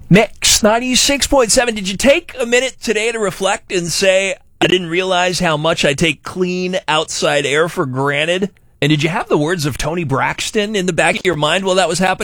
Mix 96.7. Did you take a minute today to reflect and say, I didn't realize how much I take clean outside air for granted? And did you have the words of Tony Braxton in the back of your mind while that was happening?